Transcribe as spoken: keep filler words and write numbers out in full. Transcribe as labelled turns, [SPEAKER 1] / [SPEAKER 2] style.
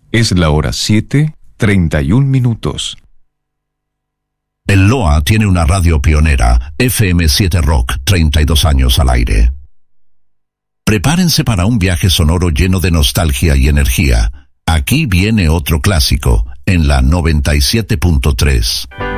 [SPEAKER 1] Es la hora siete, treinta y un minutos.
[SPEAKER 2] El L O A tiene una radio pionera, F M siete Rock, treinta y dos años al aire. Prepárense para un viaje sonoro lleno de nostalgia y energía. Aquí viene otro clásico, en la noventa y siete punto tres.